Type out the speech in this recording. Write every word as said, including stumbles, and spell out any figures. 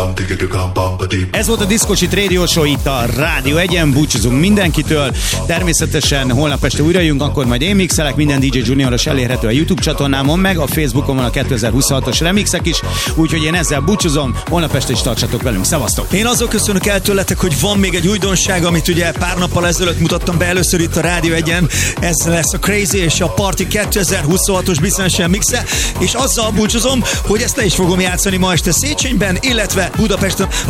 Ez volt a Discocsit Radio Show itt a Rádió egyen, búcsúzunk mindenkitől. Természetesen holnap este újra jövünk, akkor majd én mixelek, minden dé dzsé Junioros elérhető a YouTube csatornámon, meg a Facebookon van a kétezer-huszonhatos remixek is, úgyhogy én ezzel búcsúzom, holnap este is tartsatok velünk, szevasztok! Én azon köszönök el tőletek, hogy van még egy újdonság, amit ugye pár nappal ezelőtt mutattam be először itt a Rádió egyen, ez lesz a Crazy és a Party kétezer-huszonhatos bizonyosan mixe, és azzal búcsúzom, hogy ezt le is fogom játszani ma este Széchenyben, illetve Budapesten.